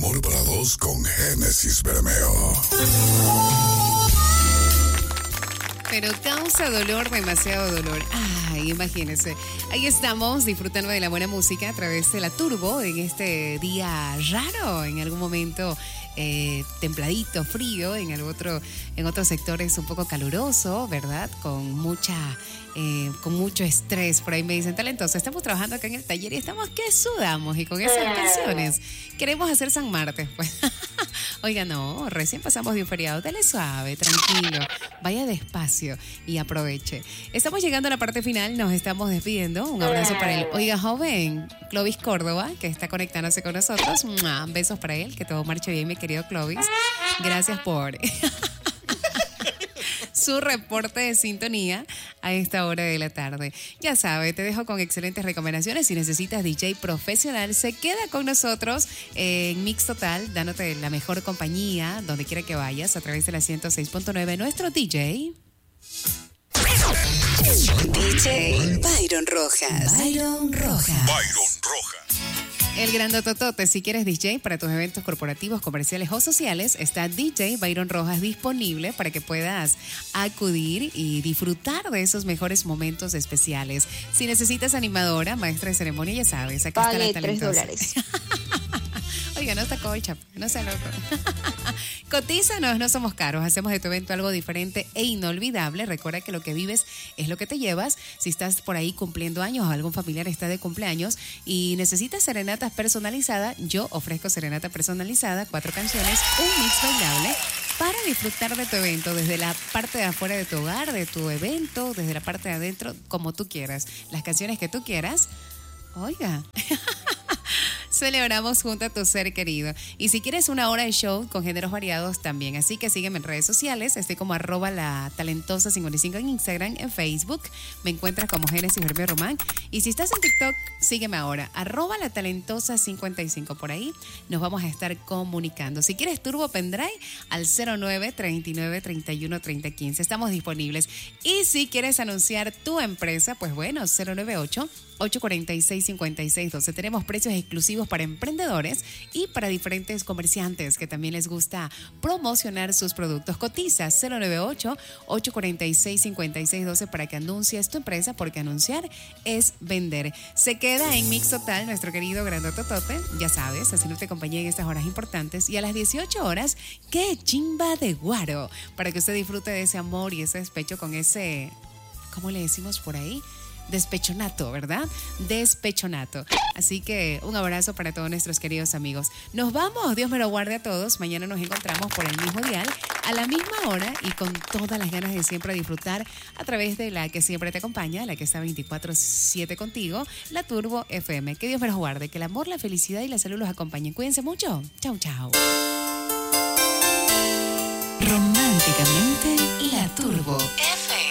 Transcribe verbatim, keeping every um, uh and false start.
Amor para dos con Génesis Bermeo. Pero causa dolor, demasiado dolor. Ay, imagínense. Ahí estamos disfrutando de la buena música a través de la Turbo en este día raro. En algún momento eh, templadito, frío. En el otro, en otros sectores un poco caluroso, ¿verdad? Con mucha... Eh, con mucho estrés, por ahí me dicen, talentoso, estamos trabajando acá en el taller y estamos que sudamos y con esas canciones queremos hacer San Martes, pues. Oiga, no, recién pasamos de un feriado, dale suave, tranquilo, vaya despacio y aproveche. Estamos llegando a la parte final, nos estamos despidiendo, un abrazo para el, oiga, joven, Clovis Córdoba, que está conectándose con nosotros, ¡mua! Besos para él, que todo marche bien, mi querido Clovis, gracias por... su reporte de sintonía a esta hora de la tarde. Ya sabe, te dejo con excelentes recomendaciones. Si necesitas D J profesional, se queda con nosotros en Mix Total, dándote la mejor compañía donde quiera que vayas a través de la ciento seis punto nueve. Nuestro D J... D J Byron Rojas. Byron Rojas. Byron Rojas. El grandototote, si quieres D J para tus eventos corporativos, comerciales o sociales, está D J Byron Rojas disponible para que puedas acudir y disfrutar de esos mejores momentos especiales. Si necesitas animadora, maestra de ceremonia, ya sabes, acá Pague está la tres talentosa. dólares. Oiga, no está cocha, no sea loco. Cotízanos, no somos caros, hacemos de tu evento algo diferente e inolvidable. Recuerda que lo que vives es lo que te llevas. Si estás por ahí cumpliendo años o algún familiar está de cumpleaños y necesitas serenatas personalizadas, yo ofrezco serenata personalizada, cuatro canciones, un mix bailable para disfrutar de tu evento desde la parte de afuera de tu hogar, de tu evento, desde la parte de adentro, como tú quieras. Las canciones que tú quieras. Oiga, celebramos junto a tu ser querido. Y si quieres una hora de show con géneros variados también. Así que sígueme en redes sociales. Estoy como arroba la talentosa cincuenta y cinco en Instagram, en Facebook. Me encuentras como Génesis Bermeo Román. Y si estás en TikTok, sígueme ahora. Arroba la talentosa cincuenta y cinco. Por ahí nos vamos a estar comunicando. Si quieres Turbo Pendrive, al cero nueve, treinta y nueve, treinta y uno, treinta, quince. Estamos disponibles. Y si quieres anunciar tu empresa, pues bueno, cero nueve ocho, ocho cuatro seis, cinco seis uno dos. Tenemos precios exclusivos para emprendedores y para diferentes comerciantes que también les gusta promocionar sus productos. Cotiza cero nueve ocho, ocho cuatro seis, cinco seis uno dos para que anuncies tu empresa, porque anunciar es vender. Se queda en Mix Total nuestro querido grandototote, ya sabes, haciéndote compañía en estas horas importantes. Y a las dieciocho horas, ¡qué chimba de guaro! Para que usted disfrute de ese amor y ese despecho con ese, ¿cómo le decimos por ahí? Despechonato, ¿verdad? Despechonato. Así que un abrazo para todos nuestros queridos amigos. Nos vamos, Dios me lo guarde a todos. Mañana nos encontramos por el mismo dial, a la misma hora y con todas las ganas de siempre disfrutar a través de la que siempre te acompaña, la que está veinticuatro siete contigo, la Turbo F M. Que Dios me los guarde, que el amor, la felicidad y la salud los acompañen. Cuídense mucho. Chau, chau. Románticamente, la Turbo F M.